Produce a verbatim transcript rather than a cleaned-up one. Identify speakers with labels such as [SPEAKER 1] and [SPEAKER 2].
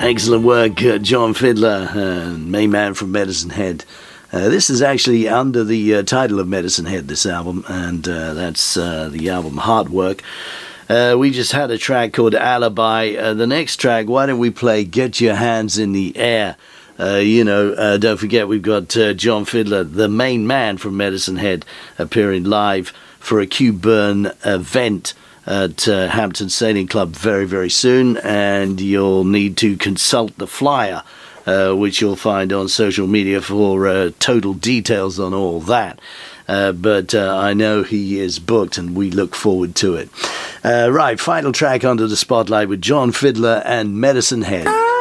[SPEAKER 1] Excellent work, uh, John Fiddler, uh, main man from Medicine Head. Uh, this is actually under the uh, title of Medicine Head, this album, and uh, that's uh, the album Hard Work. Uh, we just had a track called Alibi. Uh, the next track, why don't we play Get Your Hands in the Air? Uh, you know, uh, don't forget we've got uh, John Fiddler, the main man from Medicine Head, appearing live for a Q-Burn event at uh, Hampton Sailing Club very, very soon, and you'll need to consult the flyer, uh, which you'll find on social media for uh, total details on all that. Uh, but uh, I know he is booked, and we look forward to it. Uh, right, final track under the spotlight with John Fiddler and Medicine Head.